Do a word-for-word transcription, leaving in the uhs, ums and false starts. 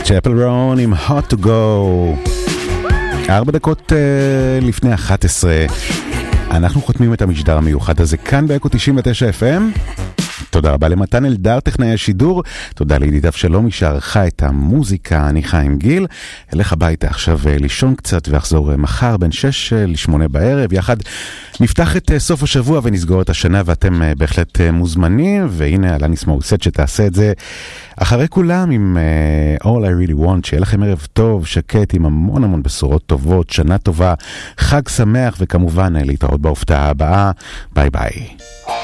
צ'פל רון עם Hot to Go. ארבע דקות uh, לפני אחת עשרה. אנחנו חותמים את המשדר המיוחד הזה כאן באקו תשעים ותשע אף אם. תודה רבה למתן אלדר, טכנאי השידור. תודה לידיד אבשלומי שערכה את המוזיקה. אני חיים גיל. אלך הביתה עכשיו לישון קצת ואחזור מחר בין שש לשמונה בערב. יחד נפתח את סוף השבוע ונסגור את השנה, ואתם בהחלט מוזמנים. והנה אלניס מורסט שתעשה את זה אחרי כולם עם uh, All I Really Want. שיהיה לכם ערב טוב, שקט, עם המון המון בשורות טובות, שנה טובה, חג שמח, וכמובן להתראות בהופעה הבאה. ביי ביי.